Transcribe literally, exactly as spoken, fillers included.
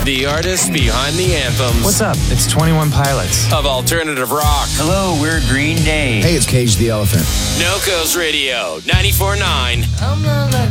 The artists behind the anthems. What's up? It's twenty-one Pilots. Of alternative rock. Hello, we're Green Day. Hey, it's Cage the Elephant. Nocos Radio, ninety-four point nine. I'm not like